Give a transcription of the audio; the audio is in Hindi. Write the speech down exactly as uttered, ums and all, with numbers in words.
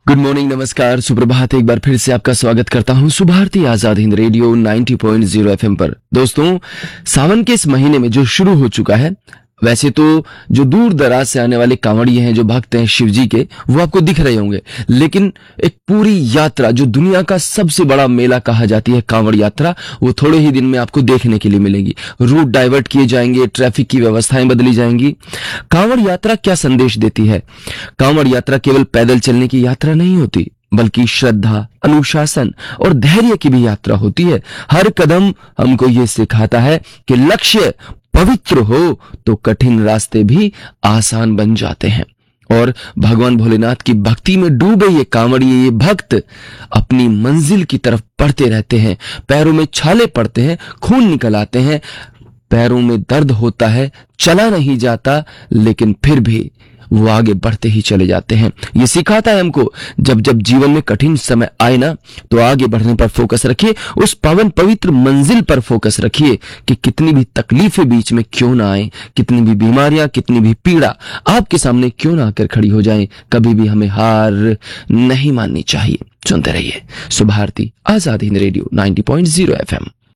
गुड मॉर्निंग, नमस्कार, सुप्रभात। एक बार फिर से आपका स्वागत करता हूं सुभारती आजाद हिंद रेडियो नब्बे पॉइंट ज़ीरो एफएम पर। दोस्तों, सावन के इस महीने में जो शुरू हो चुका है, वैसे तो जो दूर दराज से आने वाले कांवड़िए हैं, जो भक्त हैं शिव जी के, वो आपको दिख रहे होंगे, लेकिन एक पूरी यात्रा जो दुनिया का सबसे बड़ा मेला कहा जाती है कांवड़ यात्रा, वो थोड़े ही दिन में आपको देखने के लिए मिलेगी। रूट डाइवर्ट किए जाएंगे, ट्रैफिक की व्यवस्थाएं बदली जाएंगी। कांवड़ यात्रा क्या संदेश देती है? कांवड़ यात्रा केवल पैदल चलने की यात्रा नहीं होती, बल्कि श्रद्धा, अनुशासन और धैर्य की भी यात्रा होती है। हर कदम हमको ये सिखाता है कि लक्ष्य पवित्र हो तो कठिन रास्ते भी आसान बन जाते हैं। और भगवान भोलेनाथ की भक्ति में डूबे ये कांवड़िए, ये भक्त अपनी मंजिल की तरफ बढ़ते रहते हैं। पैरों में छाले पड़ते हैं, खून निकल आते हैं, पैरों में दर्द होता है, चला नहीं जाता, लेकिन फिर भी वो आगे बढ़ते ही चले जाते हैं। ये सिखाता है हमको, जब जब जीवन में कठिन समय आए ना, तो आगे बढ़ने पर फोकस रखिए, उस पावन पवित्र मंजिल पर फोकस रखिए कि कितनी भी तकलीफें बीच में क्यों ना आए, कितनी भी बीमारियां, कितनी भी पीड़ा आपके सामने क्यों ना आकर खड़ी हो जाए, कभी भी हमें हार नहीं माननी चाहिए। सुनते रहिए सुभारती आजाद हिंद रेडियो नब्बे पॉइंट ज़ीरो एफएम।